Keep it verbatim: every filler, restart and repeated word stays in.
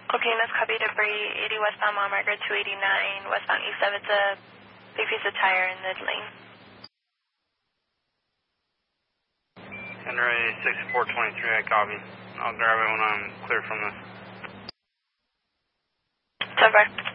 Okay, let's copy debris, eighty westbound Mount Margaret, two eighty-nine, westbound east of, it's a big piece of tire in the lane. Henry six four twenty-three, I copy. I'll grab it when I'm clear from this. So far.